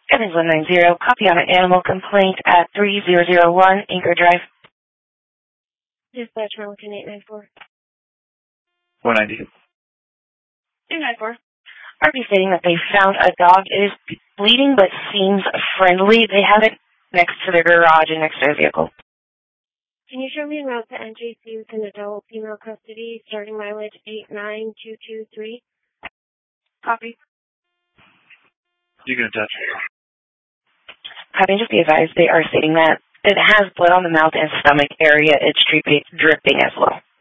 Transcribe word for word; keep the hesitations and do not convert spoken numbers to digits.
Evans one nine zero, copy on an animal complaint at three zero zero one Anchor Drive. Dispatch Pelican eight nine four. one ninety. two nine four. R P stating that they found a dog. It is bleeding but seems friendly. They have it next to their garage and next to their vehicle. Can you show me en route to N J C with an adult female custody, starting mileage eight nine two two three? Copy. You can attach. Having just be advised, they are stating that it has blood on the mouth and stomach area. It's dripping, dripping as well.